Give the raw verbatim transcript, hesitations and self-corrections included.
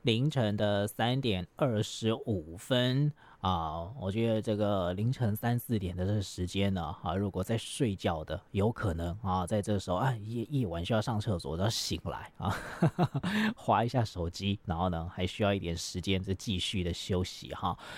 凌晨的三点二十五分啊，我觉得这个凌晨三四点的这个时间呢，啊，如果在睡觉的，有可能啊，在这个时候啊，夜夜晚需要上厕所，然后醒来啊，滑一下手机，然后呢，还需要一点时间，再继续的休息哈。